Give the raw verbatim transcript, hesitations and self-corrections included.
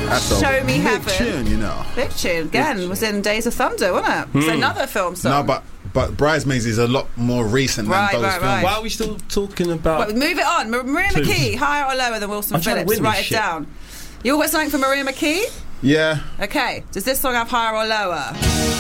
That's a Show Me big Heaven. tune, you know. Big tune. Again, Big was tune. in Days of Thunder, wasn't it? It's another film song. No, but but Bridesmaids is a lot more recent Right, than those right, films. right. Why are we still talking about... Well, move it on. Ma- Maria Tunes. McKee, higher or lower than Wilson I'm trying to Phillips? win Write this it shit. down. You all got something for Maria McKee? Yeah. Okay. Does this song have higher or lower?